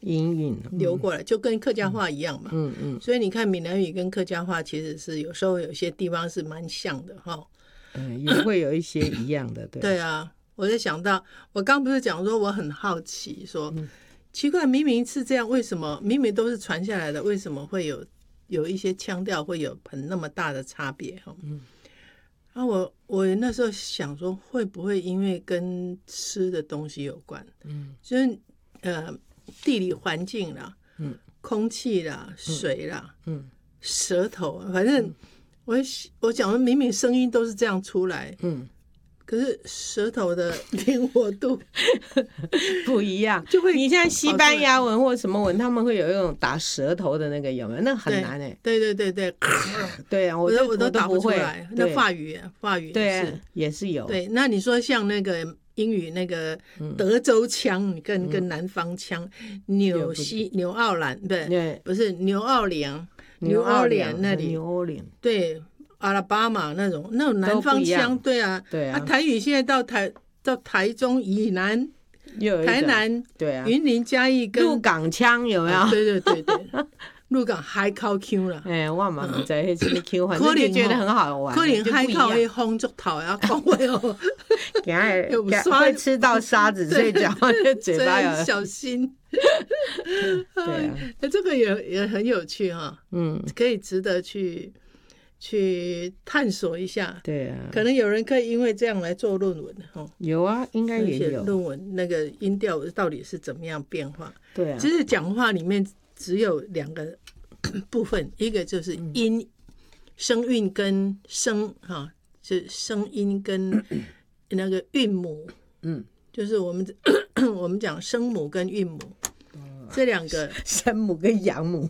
音韵流过来，就跟客家话一样嘛。所以你看闽南语跟客家话其实是有时候有些地方是蛮像的哈。 也会有一些一样的，对。 对啊，我就想到，我刚不是讲说我很好奇说，奇怪，明明是这样，为什么明明都是传下来的，为什么会有一些腔调会有那么大的差别哈？然后我那时候想说，会不会因为跟吃的东西有关？就是地理环境啦，空气啦，水啦，舌头，反正我讲的明明声音都是这样出来，可是舌头的灵活度不一样， 就会你像西班牙文或什么文，他们会有一种打舌头的那个，有没有？那很难哎。 对对啊， 我都打不出来。那法语对也是有。 对，那你说像那个英语那个德州腔，跟南方腔，纽奥良，对，不是纽奥良那里，对。阿拉巴马那种南方腔，对啊，台语现在到台中以南，台南， 对啊， 云林嘉义跟鹿港腔有没有？ 对，鹿港海口腔啦。 我嘛不知道那什么腔，反正就觉得很好玩。 可能海口那风足头呀，讲话哦， 会吃到沙子，所以讲话就嘴巴要小心。 对啊， 这个也很有趣哈，可以值得去探索一下。 对啊， 可能有人可以因为这样来做论文。 有啊，应该也有论文，那个音调到底是怎么样变化。 对啊， 其实讲话里面只有两个部分，一个就是音声韵跟就是声音跟那个韵母，就是我们讲声母跟韵母，这两个声母跟阳母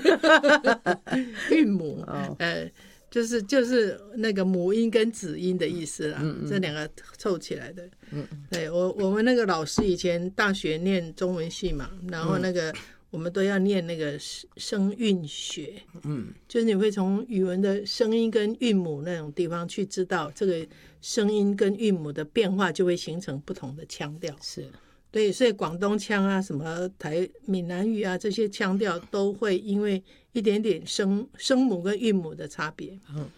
韵母，就是那个母音跟子音的意思啦，这两个凑起来的。对，我们那个老师以前大学念中文系嘛，然后那个我们都要念那个声韵学，就是你会从语文的声音跟韵母那种地方去知道这个声音跟韵母的变化，就会形成不同的腔调。 是。 对，所以广东腔啊，什么闽南语啊，这些腔调都会因为一点点声母跟韵母的差别。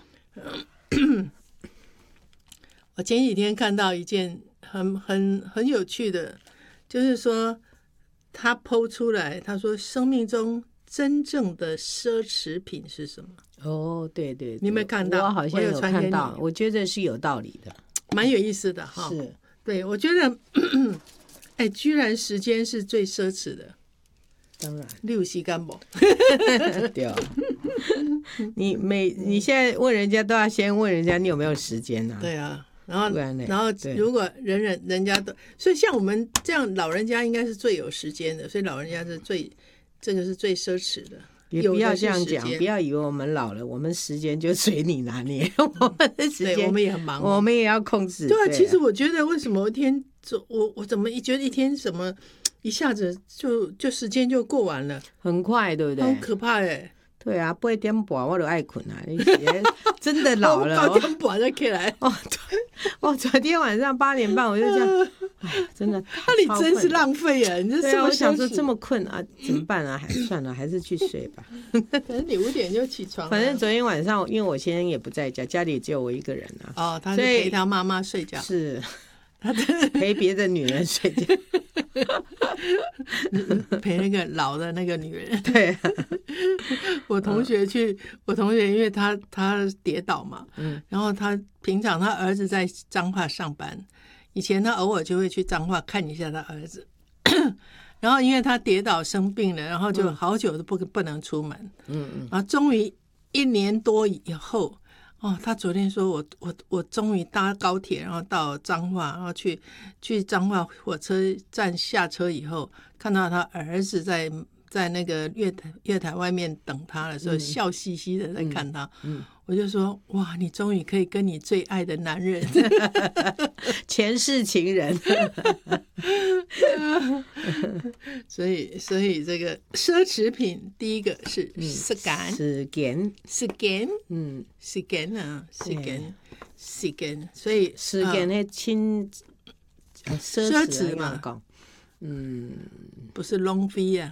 我前几天看到一件很有趣的，就是说他PO出来，他说生命中真正的奢侈品是什么？ 哦，对， 你有没有看到？ 我好像有看到，我觉得是有道理的， 蛮有意思的哈。 是， 对，我觉得。居然时间是最奢侈的， 当然， 你有时间不？ 对啊，你现在问人家都要先问人家你有没有时间啊？ 对啊，然后如果人家都，所以像我们这样老人家应该是最有时间的，所以老人家是这个是最奢侈的。 也不要这样讲，不要以为我们老了，我们时间就随你拿捏，我们的时间我们也很忙， 我们也要控制。 对啊，其实我觉得为什么一天我怎么觉得一天什么一下子就时间就过完了， 很快，对不对？ 很可怕哎。 对啊，8点半我就爱困啊，真的老了。 8点半再起来。 对，昨天晚上8点半我就这样，真的。 你真是浪费啊！你这对啊，我想说这么困啊，怎么办啊？算了，还是去睡吧。 反正你5点就起床。 反正昨天晚上，因为我先生也不在家，家里只有我一个人啊。 他是陪他妈妈睡觉。 是。陪别的女人睡觉。 陪那个老的那个女人。 对。 我同学因为他跌倒嘛，然后平常他儿子在彰化上班，以前他偶尔就会去彰化看一下他儿子，然后因为他跌倒生病了，然后就好久都不能出门，然后终于1年多以后，他昨天说我终于搭高铁，然后到彰化，然后去彰化火车站下车以后，看到他儿子在那个月台外面等他的时候，笑嘻嘻的在看他。我就说哇，你终于可以跟你最爱的男人前世情人。 所以这个奢侈品第一个是时间，时间，所以时间那奢侈嘛， 不是浪费啊，